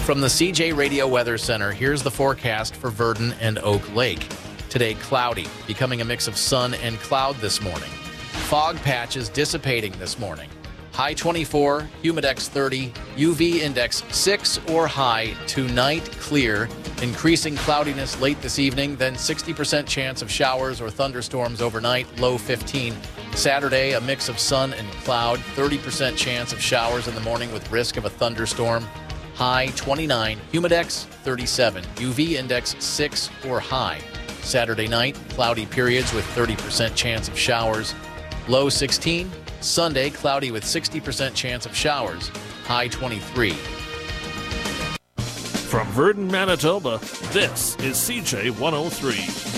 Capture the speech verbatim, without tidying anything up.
From the C J Radio Weather Center, here's the forecast for Verdon and Oak Lake. Today, cloudy, becoming a mix of sun and cloud this morning. Fog patches dissipating this morning. High twenty-four, humidex thirty, U V index six or high. Tonight, clear. Increasing cloudiness late this evening, then sixty percent chance of showers or thunderstorms overnight, low fifteen. Saturday, a mix of sun and cloud, thirty percent chance of showers in the morning with risk of a thunderstorm. High twenty-nine, humidex thirty-seven, U V index six or high. Saturday night, cloudy periods with thirty percent chance of showers, low sixteen. Sunday, cloudy with sixty percent chance of showers, high twenty-three. From Verdon, Manitoba, this is C J one oh three.